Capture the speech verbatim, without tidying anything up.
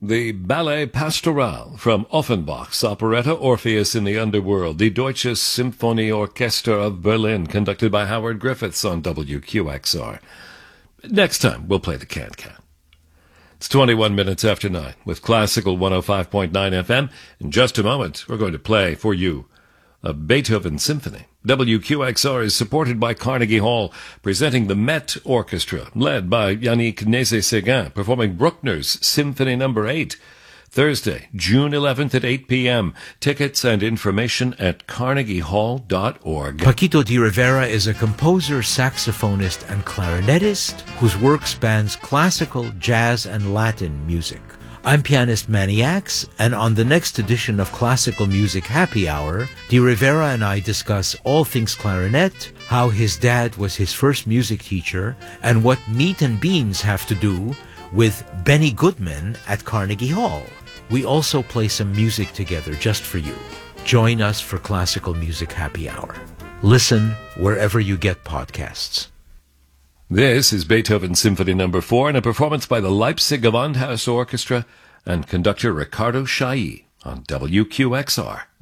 The Ballet Pastoral from Offenbach's operetta Orpheus in the Underworld, the Deutsches Symphonieorchester of Berlin, conducted by Howard Griffiths on W Q X R. Next time, we'll play the can-can. It's twenty-one minutes after nine with Classical one oh five point nine F M. In just a moment, we're going to play for you a Beethoven Symphony. W Q X R is supported by Carnegie Hall, presenting the Met Orchestra, led by Yannick Nézet-Séguin, performing Bruckner's Symphony Number eight, Thursday, June eleventh at eight p.m. Tickets and information at carnegie hall dot org. Paquito de Rivera is a composer, saxophonist, and clarinetist whose work spans classical, jazz, and Latin music. I'm pianist Manny Axe, and on the next edition of Classical Music Happy Hour, De Rivera and I discuss all things clarinet, how his dad was his first music teacher, and what meat and beans have to do with Benny Goodman at Carnegie Hall. We also play some music together just for you. Join us for Classical Music Happy Hour. Listen wherever you get podcasts. This is Beethoven Symphony Number four, and a performance by the Leipzig Gewandhaus Orchestra and conductor Ricardo Chailly on W Q X R.